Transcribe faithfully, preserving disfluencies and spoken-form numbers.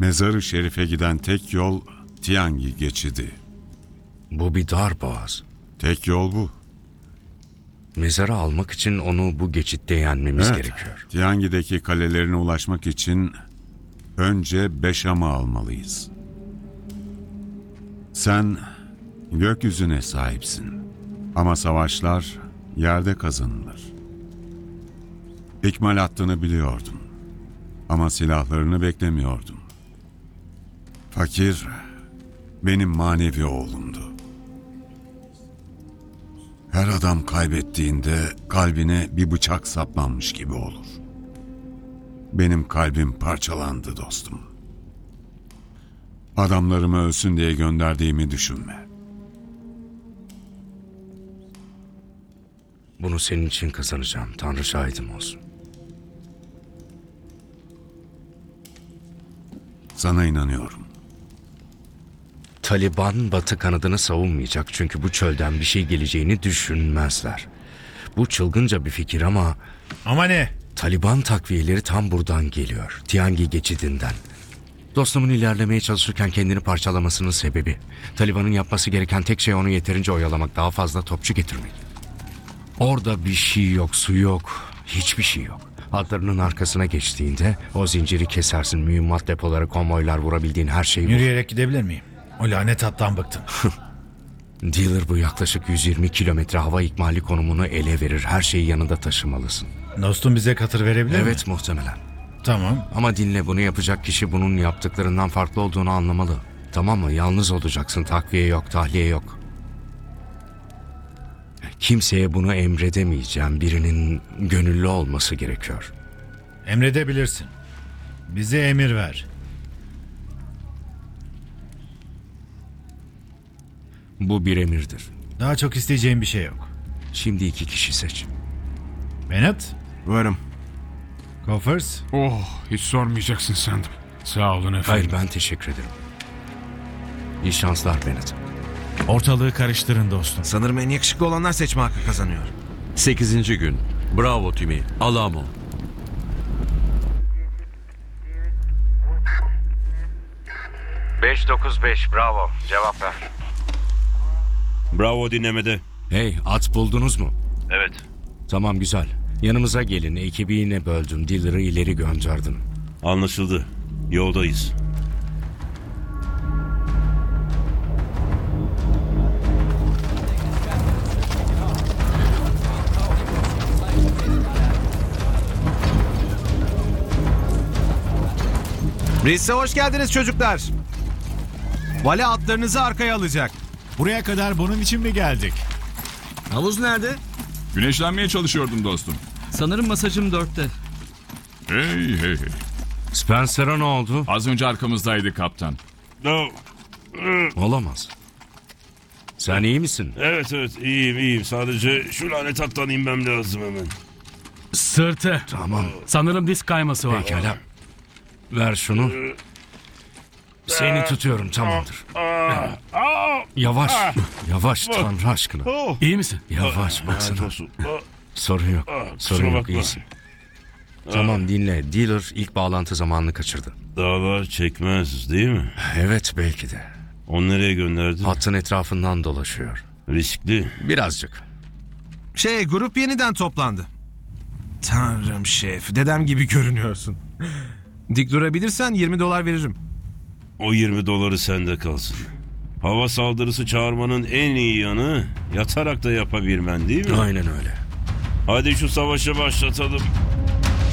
Mezar-ı Şerif'e giden tek yol Tiangi geçidi. Bu bir dar boğaz. Tek yol bu. Mezarı almak için onu bu geçitte yenmemiz Evet, gerekiyor. Tiangi'deki kalelerine ulaşmak için önce Beşam'ı almalıyız. Sen gökyüzüne sahipsin. Ama savaşlar yerde kazanılır. İkmal attığını biliyordum. Ama silahlarını beklemiyordum. Fakir benim manevi oğlumdu. Her adam kaybettiğinde kalbine bir bıçak saplanmış gibi olur. Benim kalbim parçalandı dostum. Adamlarımı ölsün diye gönderdiğimi düşünme. Bunu senin için kazanacağım. Tanrı şahidim olsun. Sana inanıyorum. Taliban Batı kanadını savunmayacak çünkü bu çölden bir şey geleceğini düşünmezler. Bu çılgınca bir fikir ama Ama ne? Taliban takviyeleri tam buradan geliyor. Tiangi geçidinden. Dostumun ilerlemeye çalışırken kendini parçalamasının sebebi. Taliban'ın yapması gereken tek şey onu yeterince oyalamak, daha fazla topçu getirmek. Orada bir şey yok, su yok, hiçbir şey yok. Atlarının arkasına geçtiğinde o zinciri kesersin, mühimmat depoları, konvoylar, vurabildiğin her şeyi vur. Yürüyerek gidebilir miyim? O lanet attan bıktım. Dealer bu yaklaşık yüz yirmi kilometre hava ikmali konumunu ele verir. Her şeyi yanında taşımalısın. Dostum bize katır verebilir mi? Evet, muhtemelen. Tamam. Ama dinle, bunu yapacak kişi bunun yaptıklarından farklı olduğunu anlamalı. Tamam mı? Yalnız olacaksın. Takviye yok, tahliye yok. Kimseye bunu emredemeyeceğim. Birinin gönüllü olması gerekiyor. Emredebilirsin. Bize emir ver. Bu bir emirdir. Daha çok isteyeceğim bir şey yok. Şimdi iki kişi seç. Bennett? Varım. Coffers? Oh, hiç sormayacaksın sandım. Sağ olun efendim. Hayır, ben teşekkür ederim. İyi şanslar Bennett. Ortalığı karıştırın dostum. Sanırım en yakışıklı olanlar seçme hakkı kazanıyor. Sekizinci gün. Bravo Timi. Alamo. beş dokuz beş, bravo. Cevap ver. Bravo dinlemede. Hey, at buldunuz mu? Evet. Tamam, güzel. Yanımıza gelin. Ekibi yine böldüm. Dealer'ı ileri gönderdim. Anlaşıldı. Yoldayız. Rize hoş geldiniz çocuklar. Vali atlarınızı arkaya alacak. Buraya kadar bunun için mi geldik? Havuz nerede? Güneşlenmeye çalışıyordum dostum. Sanırım masajım dörtte. Hey hey hey. Spencer'a ne oldu? Az önce arkamızdaydı kaptan. No. Olamaz. Sen iyi misin? Evet evet iyiyim iyiyim. Sadece şu lanet attan inmem lazım hemen. Sırtı. Tamam. Sanırım disk kayması var. Pekala. Ver şunu. Seni tutuyorum, tamamdır. Yavaş. Yavaş Tanrı aşkına. İyi misin? Yavaş baksana. Lanet olsun. Sorun yok. kusura Sorun yok, bakma. iyisin. Tamam, dinle. Dealer ilk bağlantı zamanını kaçırdı. Dağlar çekmez değil mi? Evet, belki de. Onu nereye gönderdi? Hattın etrafından dolaşıyor. Riskli. Birazcık. Şey, grup yeniden toplandı. Tanrım şef, dedem gibi görünüyorsun. Dik durabilirsen yirmi dolar veririm. O yirmi doları sende kalsın. Hava saldırısı çağırmanın en iyi yanı yatarak da yapabilmen değil mi? Aynen öyle. Hadi şu savaşı başlatalım.